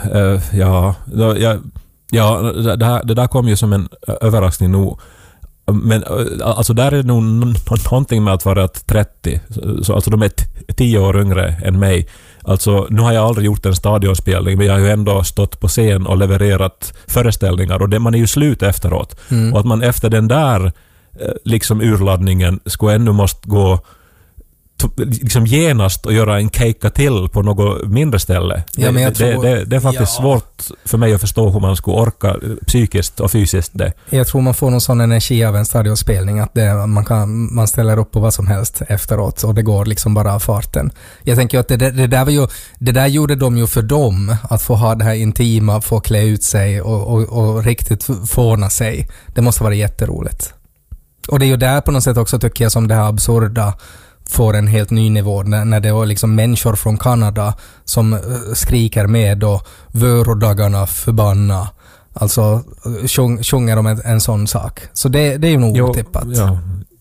Det där kom ju som en överraskning nog. Men alltså där är det nog någonting med att vara 30. Så alltså de är 10 år yngre än mig. Alltså nu har jag aldrig gjort en stadionspelning, men jag har ju ändå stått på scen och levererat föreställningar, och man är ju slut efteråt. Och att man efter den där liksom urladdningen skulle ännu måste gå liksom genast och göra en kejka till på något mindre ställe. Ja, men det är faktiskt svårt för mig att förstå hur man skulle orka psykiskt och fysiskt det. Jag tror man får någon sån energi av en stadionspelning att man ställer upp på vad som helst efteråt, och det går liksom bara av farten. Jag tänker att det där gjorde de ju för dem, att få ha det här intima, få klä ut sig och riktigt fåna sig. Det måste vara jätteroligt. Och det är ju där på något sätt också, tycker jag, som det här absurda får en helt ny nivå, när det var liksom människor från Kanada som skriker med och vörodagarna förbanna, alltså sjunger om en sån sak. Så det är ju nog otippat. Ja.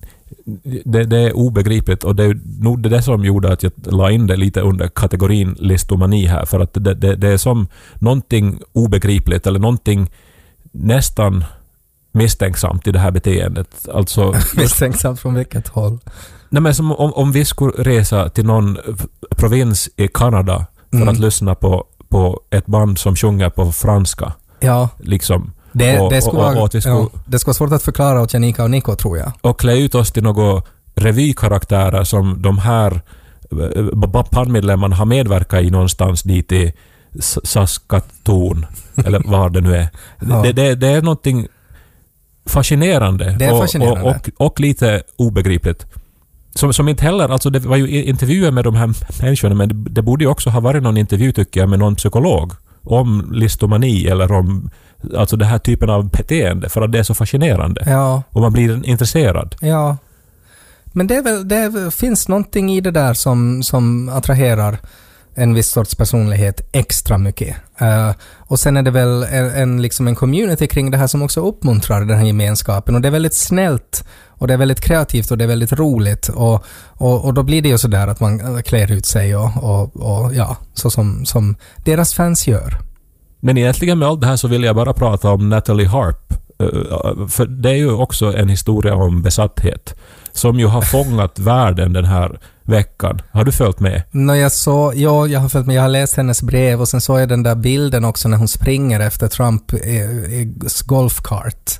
Det är obegripligt, och det är nog det som gjorde att jag la in det lite under kategorin listomani här, för att det är som någonting obegripligt eller någonting nästan misstänksamt i det här beteendet. Alltså, misstänksamt från vilket håll? Nej, men som om vi skulle resa till någon provins i Kanada för att lyssna på ett band som sjunger på franska. Ja. Liksom. Det skulle vara svårt att förklara åt Janika och Nico, tror jag. Och klä ut oss till några revykaraktärer som de här bandmedlemmarna har medverkat i någonstans dit i Saskatoon eller var det nu är. Ja. Det är någonting fascinerande. Det är fascinerande. Och lite obegripligt. Som inte heller, alltså det var ju intervjuer med de här människorna, men det borde ju också ha varit någon intervju, tycker jag, med någon psykolog om listomani eller om alltså den här typen av beteende, för att det är så fascinerande. Ja. Och man blir intresserad. Ja. Men det finns någonting i det där som attraherar en viss sorts personlighet extra mycket. Och sen är det väl en community kring det här som också uppmuntrar den här gemenskapen, och det är väldigt snällt och det är väldigt kreativt och det är väldigt roligt, och då blir det ju så där att man klär ut sig och ja, så som deras fans gör. Men egentligen med allt det här så vill jag bara prata om Natalie Harp, för det är ju också en historia om besatthet som ju har fångat världen den här veckan. Har du följt med? Jag har följt med. Jag har läst hennes brev, och sen såg jag den där bilden också när hon springer efter Trump i golfkart.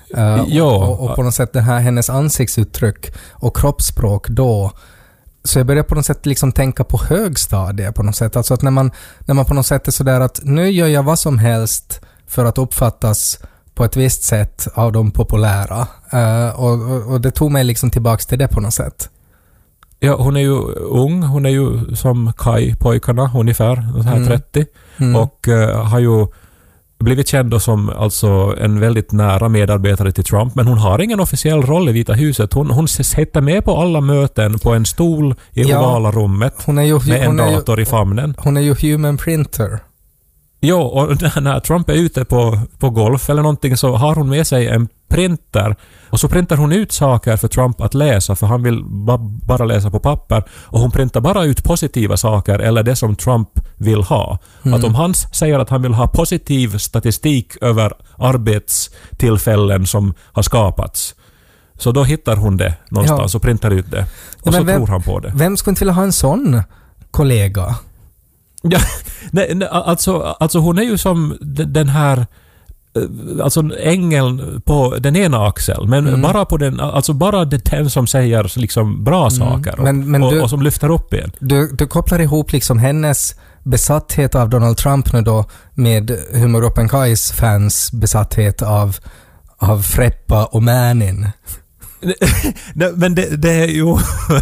Och på något sätt det här hennes ansiktsuttryck och kroppsspråk då. Så jag börjar på något sätt liksom tänka på högstadiet på något sätt. Alltså att när man på något sätt är sådär att nu gör jag vad som helst för att uppfattas på ett visst sätt av de populära. Och det tog mig liksom tillbaks till det på något sätt. Ja, hon är ju ung. Hon är ju som Kai-pojkarna ungefär, så här 30. Och har ju blivit känd som alltså en väldigt nära medarbetare till Trump, men hon har ingen officiell roll i Vita huset. Hon sitter med på alla möten på en stol i ovala rummet med en dator i famnen. Hon är ju human printer. Ja, och när Trump är ute på golf eller någonting så har hon med sig en printer, och så printar hon ut saker för Trump att läsa, för han vill bara läsa på papper, och hon printar bara ut positiva saker eller det som Trump vill ha. Att om han säger att han vill ha positiv statistik över arbetstillfällen som har skapats, så då hittar hon det någonstans och printar ut det. Och så tror han på det. Vem skulle inte vilja ha en sån kollega? Ja, nej, alltså hon är ju som den här alltså ängeln på den ena axeln, men bara på den, alltså bara den som säger liksom bra saker och som lyfter upp igen. Du kopplar ihop liksom hennes besatthet av Donald Trump nu då med Humor Open Kais fans besatthet av Freppa och Mänin. Men det är ju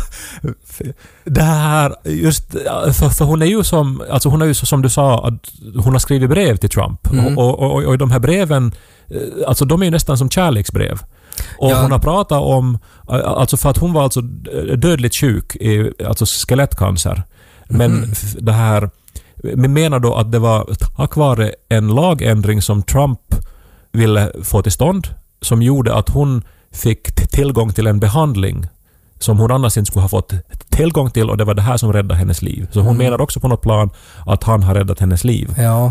det här just för hon är ju som, alltså hon är ju som du sa, att hon har skrivit brev till Trump och de här breven, alltså de är ju nästan som kärleksbrev. Och hon har pratat om, alltså för att hon var alltså dödligt sjuk i alltså skelettcancer. Men det här, vi menar då att det var tack vare en lagändring som Trump ville få till stånd, som gjorde att hon fick tillgång till en behandling som hon annars inte skulle ha fått tillgång till, och det var det här som räddade hennes liv. Så hon menar också på något plan att han har räddat hennes liv. Ja.